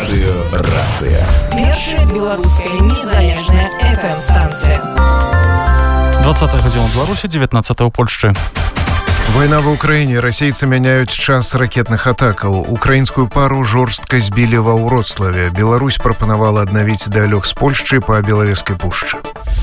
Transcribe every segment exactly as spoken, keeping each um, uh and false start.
Радыёрацыя. Першая беларуская незалежная эф эм-станцыя. двадцатая гадзіна ў Беларусі, девятнадцатая ў Польшчы. Война в Украине. Российцы меняют час ракетных атакаў. Украинскую пару жорстка збілі ва Вроцлаве. Беларусь прапанавала аднавіць дыалог з Польшчай па Белавежскай пушчы.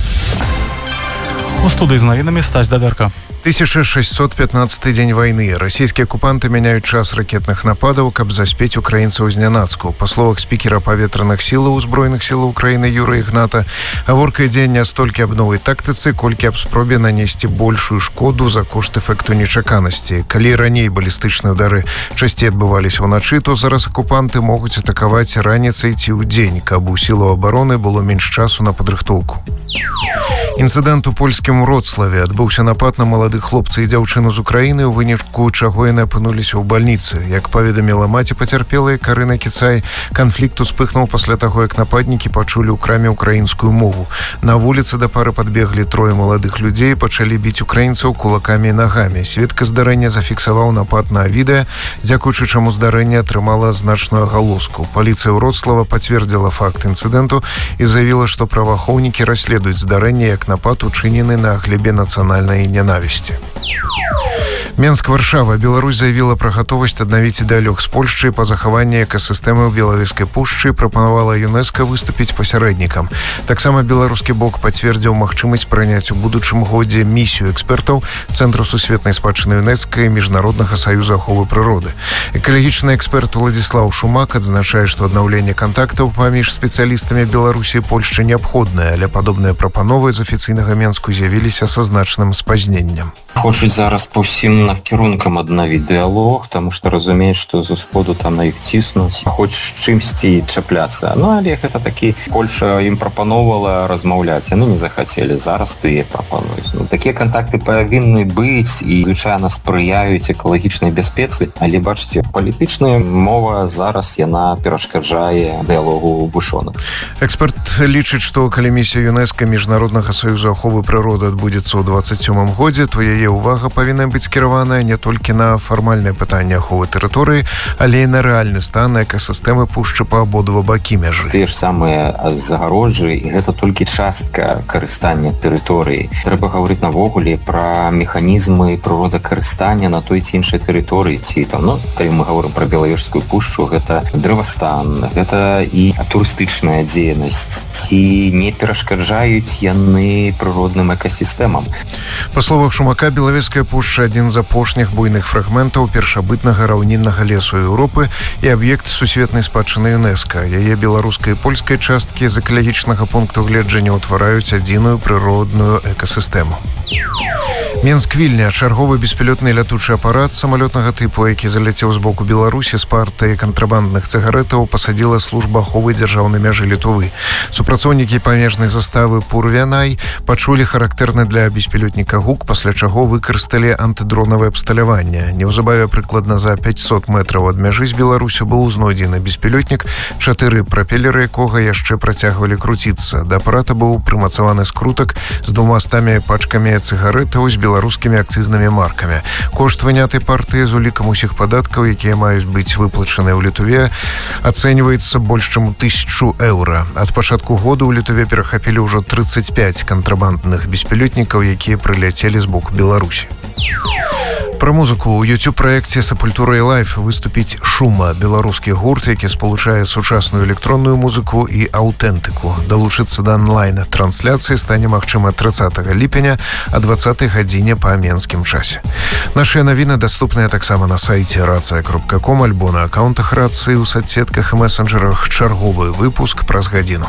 У студии з навінамі Стась Дадерка. тысяча шестьсот пятнадцатый день войны. Российские оккупанты меняют час ракетных нападов, каб заспеть украинцев знянацку. По словах спикера паветраных сил Узброеных сил Украины Юрия Игната, гаворка ідзе не столькі аб новай тактыцы, колькі аб спробе нанесці большую шкоду за кошт эфекту нечаканасці. Калі раней балістычныя удары часцей адбываліся ўначы, то зараз акупанты могуць атакаваць раніцай ці ў дзень, каб у сілаў абароны было менш часу на падрыхтоўку. Інцыдэнт у польскім Вроцлаве. Адбыўся напад на маладых хлопца і дзяўчыну з Украіны, у выніку чаго яны апынуліся ў бальніцы. Як паведаміла маці пацярпелай Карына Кіцай, канфлікт успыхнуў пасля таго, як нападнікі пачулі ў краме украінскую мову. На вуліцы да пары падбеглі трое маладых людзей, пачалі біць украінцаў кулакамі і нагамі. Сведка здарэння зафіксаваў напад на відэа, дзякуючы чаму здарэнне атрымала значную агалоску. Паліцыя Вроцлава пацвердзіла факт інцыдэнту і заявіла, што праваахоўнікі расследуюць здарэнне як напад, учынены на глебе нацыянальнай ненавісці. Менск-Варшава. Беларусь заявила про готовность аднавіць дыалог з Польшчай па захаванні экасістэмы ў Белавежскай пушчы, прапанавала ЮНЕСКО выступіць пасярэднікам. Таксама беларускі бок пацвердзіў магчымасць прыняць у будучым годзе місію экспертаў Цэнтру сусветнай спадчыны ЮНЕСКО і Міжнароднага саюза аховы прыроды. Экалагічны эксперт Владзіслаў Шумак адзначае, што аднаўленне кантактаў паміж спецыялістамі Беларусі і Польшчы неабходнае, але падобныя прапановы з афіцыйнага Менску з'явіліся са значным спазненнем. Хочуць зараз па ўсім накірункам аднавіць дыалог, таму што разумеюць, што з усходу там на іх ціснуць, хочуць чымсьці чапляцца. Ну, але гэта такі, Польша ім прапановала размаўляць, яны не захацелі, зараз тыя прапануюць. Ну, такія кантакты павінны быць і, звычайна, спрыяюць экалагічнай бяспецы, але, бачыце, палітычная мова зараз яна перашкаджае дыалогу вышоных. Эксперт лічыць, што калі місія ЮНЕСКО Міжнароднага саюза аховы прыроды адбудзецца ў двадцать сёмым годзе, то яе увага павінна быць скіраваная не толькі на фармальнае пытанне аховы тэрыторыі, але і на рэальны стан экасістэмы пушчы па абодва бакі мяжы. Тыя ж самыя загароджы, і гэта толькі частка карыстання тэрыторыі. Трэба гаварыць навогуле пра механізмы прыродакарыстання на той ці іншай тэрыторыі. Ці там, ну, калі мы гаворым пра Белавежскую пушчу, гэта дрэвастан, гэта і турыстычная дзейнасць. Ці не перашкаджаюць яны прыродным экасістэмам. Па словах Шумака, Белавежская пушча адзін з апошніх буйных фрагментаў першабытнага раўніннага лесу Еўропы і аб'ект сусветнай спадчыны ЮНЕСКО. Яе беларускай і польскай часткі з экалагічнага пункту гледжання ўтвараюць адзіную прыродную экасістэму. Менск-Вільня. Чарговы беспілётны лятучы апарат самалётнага тыпу, які заляцеў з боку Беларусі з партыяй кантрабандных цыгарэтаў, пасадзіла служба аховы дзяржаўнай мяжы Літвы. Супрацоўнікі памежнай заставы Пурвянай пачулі характэрны для беспілётніка гук, пасля чаго выкарысталі антыдронавае абсталяванне. Неўзабаве прыкладна за пятьсот метраў ад мяжы з Беларусю быў знойдзены беспілётнік, чатыры прапелеры якога яшчэ працягвалі круціцца. Да апарата быў прымацаваны скрутак з двумастамі пачкамі цыгарэтаў з беларускімі акцызнымі маркамі. Кошт вынятай партыі з улікам усіх падаткаў, якія маюць быць выплачаныя ў Літве, ацэньваецца больш чым у тысячу еўра. Ад пачатку году ў Літве перахапілі ўжо тридцать пять кантрабандных беспілётнікаў, якія прыляцелі з боку Беларусі. Пра музыку. У YouTube-праекце «Сапультура і лайф» выступіць «Шума», беларускі гурт, які спалучае сучасную электронную музыку і аўтэнтыку. Далучыцца да онлайн-трансляцыі стане магчыма тридцатага ліпеня а двадцатай гадзіне па менскім часе. Нашыя навіны даступныя таксама на сайце рацыя кропка ком альбо на аккаунтах рацыі ў соцсетках і месенджерах. Чарговы выпуск праз гадзіну.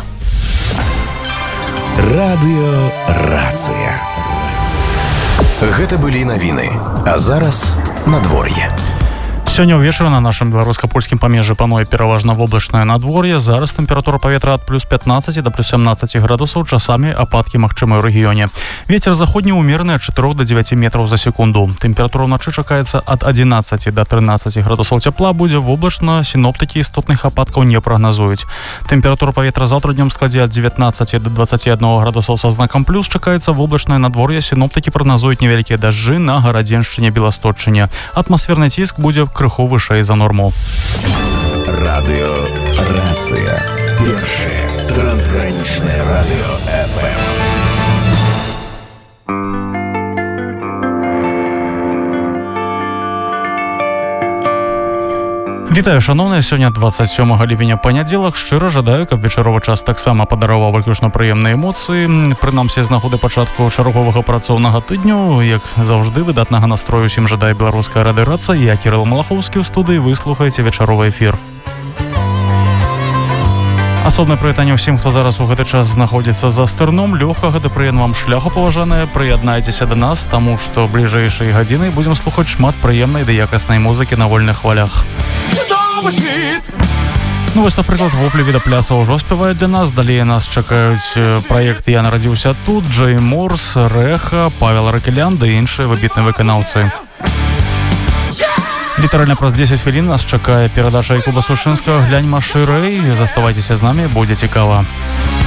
Радыёрацыя. Гэта былі навіны. А зараз надвор'е. Сёння ўвечары на нашым беларуска-польскім памежжы пануе пераважна воблачнае надвор'е. Зараз тэмпература паветра ад плюс пятнадцать да плюс семнадцать градусаў, часамі ападкі магчымыя ў рэгіёне. Вецер заходні ўмераны ад чатырох да дзевяці метраў за секунду. Тэмпература ўначы чакаецца ад адзінаццаці да трынаццаці градусаў цяпла, будзе воблачна, сіноптыкі істотных ападкаў не прагназуюць. Тэмпература паветра заўтра днём складзе ад дзевятнаццаці да дваццаці аднаго градусаў са знакам плюс. Чакаецца воблачнае надвор'е, сіноптыкі прагназуюць невялікія дажджы на Гарадзеншчыне, Беласточчыне. Атмасферны ціск будзе крыху вышэй за норму. Радыё Рацыя. Першае трансгранічнае радыё эф эм. Вітаю, шановныя, сёння двадцать сёмага ліпеня панядзелак. Шчыра жадаю, каб вечаровы час таксама падараваў выключна прыемныя эмоцыі. Прынамсі, з нагоды пачатку чарговага працоўнага тыдню, як заўжды, выдатнага настрою усім жадае беларуская радыёрацыя. Я Кірыл Малахоўскі ў студыі, вы слухаеце вечаровы эфір. Асобнае прывітанне ўсім, хто зараз у гэты час знаходзіцца за стырном. Лёгкага ды прыемнага вам шляху, паважаныя. Прыяднайцеся да нас, таму што бліжэйшай гадзіны будзем слухаць шмат прыемнай ды якаснай музыкі на вольных хвалях. Ну вось, напрыклад, воплі віда пляса ўжо спяваюць для нас. Далей нас чакаюць праекты «Я нарадзіўся тут», Джей Морс, Рэха, Павел Ракелян ды іншыя выбітныя выканаўцы. Літаральна праз дзесяць хвілін нас чакае перадача Якуба Сушынскага «Глянь, Маши, Рэй». Заставайцеся з намі, будзе цікава.